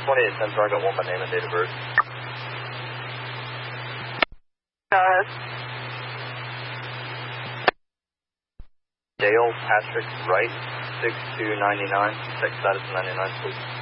2810, I got one by name and date of birth. Dale Patrick Wright, 6299, check status 99, please.